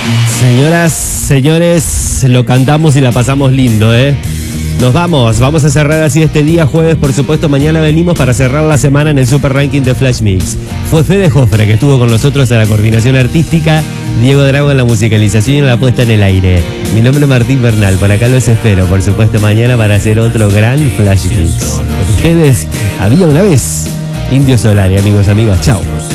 Señoras, señores, lo cantamos y la pasamos lindo, ¿eh? Nos vamos a cerrar así este día jueves, por supuesto mañana venimos para cerrar la semana en el Super Ranking de Flash Mix. Fue Fede Jofre que estuvo con nosotros en la coordinación artística, Diego Drago en la musicalización y en la puesta en el aire. Mi nombre es Martín Bernal, por acá los espero, por supuesto mañana para hacer otro gran Flash Mix. Con ustedes, había una vez, Indio Solari, amigos, amigas, chao.